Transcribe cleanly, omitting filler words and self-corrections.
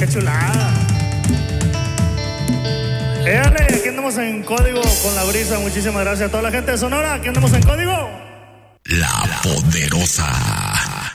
qué chulada. Éale, aquí andamos en código con la brisa. Muchísimas gracias a toda la gente de Sonora. Aquí andamos en código. La Poderosa.